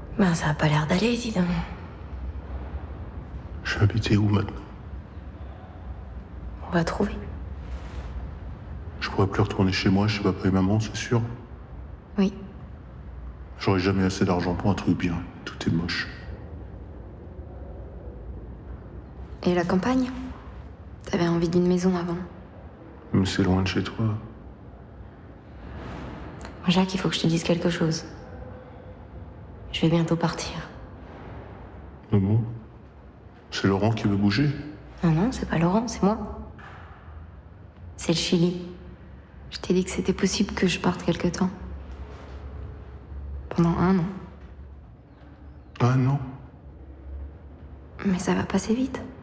Ben, ça a pas l'air d'aller, dis donc. Je vais habiter où maintenant? On va trouver. Je pourrais plus retourner chez moi, chez papa et maman, c'est sûr. Oui. J'aurai jamais assez d'argent pour un truc bien. Tout est moche. Et la campagne? T'avais envie d'une maison avant. Mais c'est loin de chez toi. Jacques, il faut que je te dise quelque chose. Je vais bientôt partir. Ah bon? C'est Laurent qui veut bouger? Non, non, c'est pas Laurent, c'est moi. C'est le Chili. Je t'ai dit que c'était possible que je parte quelque temps. Pendant 1 an. Ah non. Mais ça va passer vite.